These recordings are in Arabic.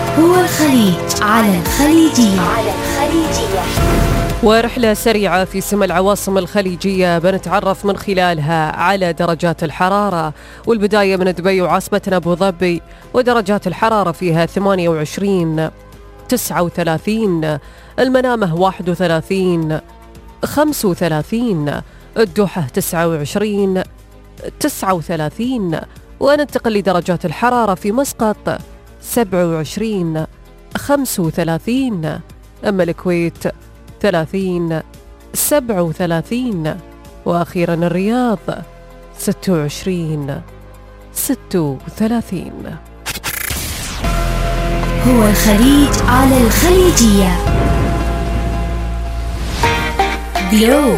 هو الخليج على الخليجية. ورحلة سريعة في سما العواصم الخليجية بنتعرف من خلالها على درجات الحرارة، والبداية من دبي وعاصمتنا أبو ظبي، ودرجات الحرارة فيها 28 39، المنامة 31 35، الدوحة 29 39، وننتقل لدرجات الحرارة في مسقط 27 35، أما الكويت 30 37، وأخيرا الرياض 26 36. هو الخليج على الخليجية. جلو.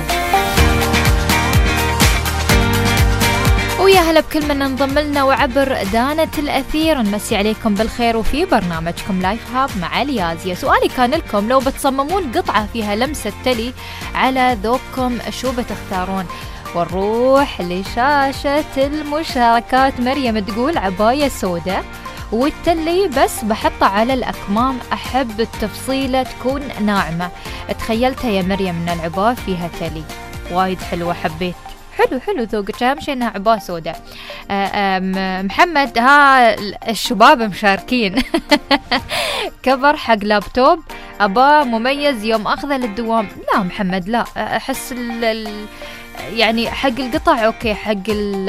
ويا هلا بكل من انضم لنا وعبر دانة الأثير، نمسي عليكم بالخير وفي برنامجكم لايف هاب مع اليازية. سؤالي كان لكم، لو بتصممون قطعة فيها لمسة تلي على ذوقكم شو بتختارون؟ ونروح لشاشة المشاركات. مريم تقول عباية سوداء والتلي بس بحطها على الأكمام، أحب التفصيلة تكون ناعمة. تخيلتها يا مريم من العباية فيها تلي، وايد حلوة، حبيت. حلو ذوقك، أهم شيء إنها عباية سوداء. محمد، ها الشباب مشاركين. كفر حق لابتوب أبا مميز يوم أخذه للدوام. لا محمد، لا أحس يعني حق القطع أوكي، حق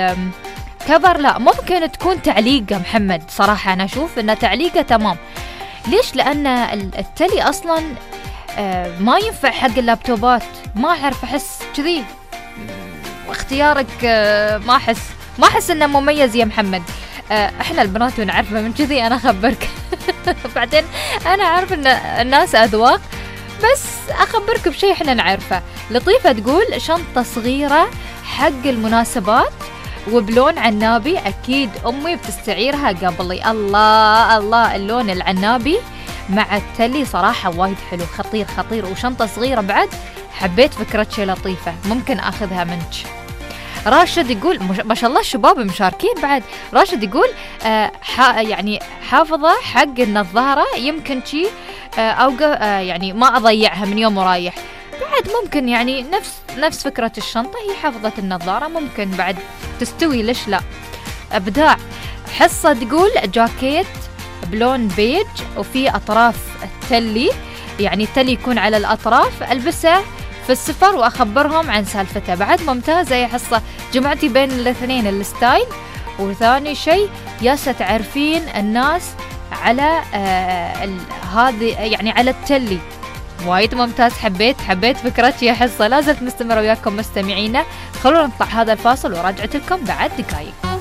كفر لا، ممكن تكون تعليقة محمد. صراحة أنا أشوف إن تعليقة تمام. ليش؟ لأن التلي أصلا ما ينفع حق اللابتوبات، ما أعرف، أحس كذي اختيارك ما أحس إنه مميز يا محمد. إحنا البنات ونعرفه من كذي، أنا أخبرك. بعدين أنا أعرف إن الناس أذواق، بس أخبرك بشيء إحنا نعرفه. لطيفة تقول شنطة صغيرة حق المناسبات وبلون عنابي، أكيد أمي بتستعيرها قبلي. الله اللون العنابي مع التلي صراحة وايد حلو، خطير. وشنطة صغيرة بعد، حبيت فكرتك لطيفة، ممكن أخذها منك. راشد يقول ما شاء الله الشباب مشاركين بعد. راشد يقول يعني حافظة حق النظارة، يمكن شي يعني ما أضيعها من يوم ورايح. بعد ممكن يعني نفس فكرة الشنطة، هي حافظة النظارة، ممكن بعد تستوي، ليش لا؟ إبداع. حصة تقول جاكيت بلون بيج وفي أطراف التلي، يعني التلي يكون على الأطراف، ألبسه في السفر وأخبرهم عن سالفته. بعد ممتازة يا حصة، جمعتي بين الاثنين، الستايل وثاني شيء ياسة تعرفين الناس على هذه، يعني على التلي. وايد ممتاز، حبيت فكرتي يا حصة. لازلت مستمرة وياكم مستمعينا، خلونا نطلع هذا الفاصل وراجعت لكم بعد دقايق.